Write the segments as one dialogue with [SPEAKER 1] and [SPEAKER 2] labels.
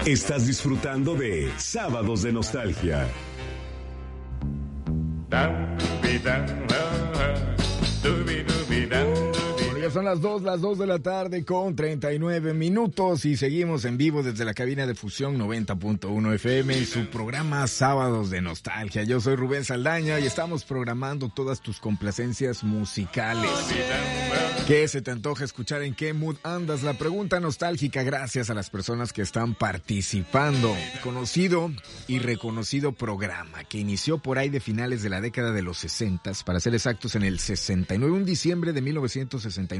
[SPEAKER 1] Estás disfrutando de Sábados de Nostalgia.
[SPEAKER 2] Ya son las 2 de la tarde con 39 minutos y seguimos en vivo desde la cabina de Fusión 90.1 FM en su programa Sábados de Nostalgia. Yo soy Rubén Saldaña y estamos programando todas tus complacencias musicales. ¿Qué se te antoja escuchar? ¿En qué mood andas? La pregunta nostálgica gracias a las personas que están participando. Conocido y reconocido programa que inició por ahí de finales de la década de los 60, para ser exactos en el 69, un diciembre de 1969.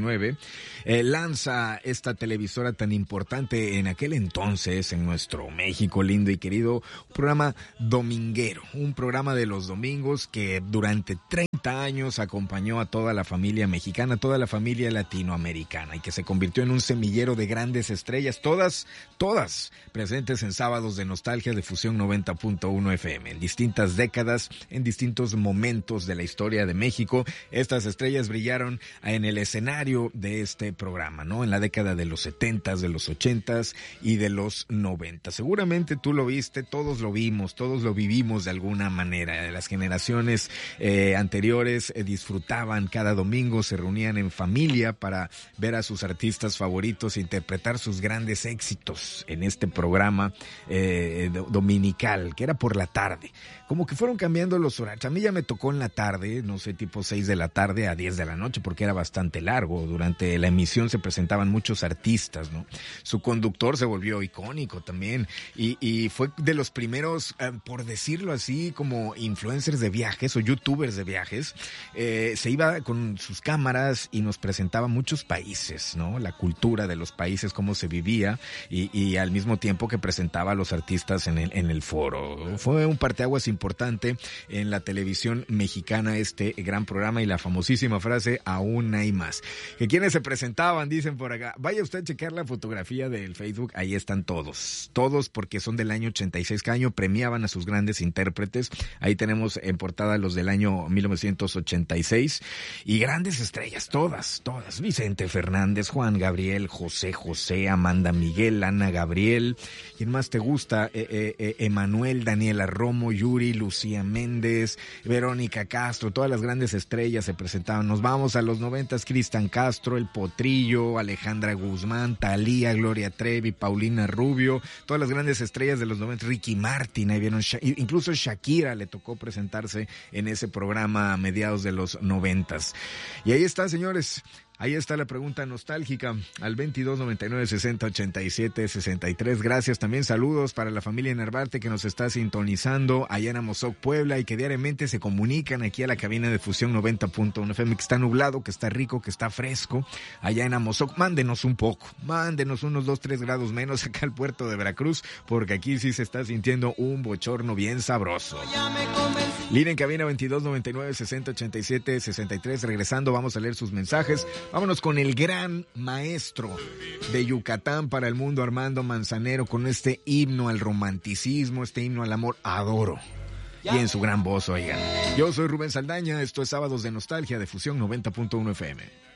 [SPEAKER 2] Lanza esta televisora tan importante en aquel entonces en nuestro México lindo y querido, un programa dominguero, un programa de los domingos que durante 30 años acompañó a toda la familia mexicana, toda la familia latinoamericana y que se convirtió en un semillero de grandes estrellas, todas presentes en Sábados de Nostalgia de Fusión 90.1 FM, en distintas décadas, en distintos momentos de la historia de México. Estas estrellas brillaron en el escenario de este programa, ¿no? En la década de los 70s, de los 80s y de los 90. Seguramente tú lo viste, todos lo vimos, todos lo vivimos de alguna manera. Las generaciones anteriores disfrutaban cada domingo, se reunían en familia para ver a sus artistas favoritos interpretar sus grandes éxitos en este programa dominical, que era por la tarde. Como que fueron cambiando los horarios. A mí ya me tocó en la tarde, no sé, tipo 6 de la tarde a 10 de la noche, porque era bastante largo. Durante la emisión se presentaban muchos artistas, ¿no? Su conductor se volvió icónico también y fue de los primeros, por decirlo así, como influencers de viajes o youtubers de viajes. Se iba con sus cámaras y nos presentaba muchos países, ¿no? La cultura de los países, cómo se vivía y al mismo tiempo que presentaba a los artistas en el foro. Fue un parteaguas importante en la televisión mexicana este gran programa y la famosísima frase, aún hay más. Que quienes se presentaban, dicen por acá, vaya usted a checar la fotografía del Facebook, ahí están todos porque son del año 86, cada año premiaban a sus grandes intérpretes, ahí tenemos en portada los del año 1986 y grandes estrellas, todas, Vicente Fernández, Juan Gabriel, José, Amanda Miguel, Ana Gabriel, ¿quién más te gusta? Emanuel, Daniela Romo, Yuri, Lucía Méndez, Verónica Castro, todas las grandes estrellas se presentaban. Nos vamos a los 90s, Cristian Castro, El Potrillo, Alejandra Guzmán, Thalía, Gloria Trevi, Paulina Rubio, todas las grandes estrellas de los 90, Ricky Martin, ahí vieron, incluso Shakira le tocó presentarse en ese programa a mediados de los 90s. Y ahí está, señores. Ahí está la pregunta nostálgica al 22 99 60 87 63. Gracias, también saludos para la familia Narvarte que nos está sintonizando allá en Amozoc, Puebla, y que diariamente se comunican aquí a la cabina de Fusión 90.1 FM, que está nublado, que está rico, que está fresco allá en Amozoc. Mándenos un poco, mándenos unos 2-3 grados menos acá al puerto de Veracruz, porque aquí sí se está sintiendo un bochorno bien sabroso. Línea en cabina 22 99 60 87 63. Regresando, vamos a leer sus mensajes. Vámonos con el gran maestro de Yucatán para el mundo, Armando Manzanero, con este himno al romanticismo, este himno al amor, Adoro. Y en su gran voz, oigan. Yo soy Rubén Saldaña, esto es Sábados de Nostalgia de Fusión 90.1 FM.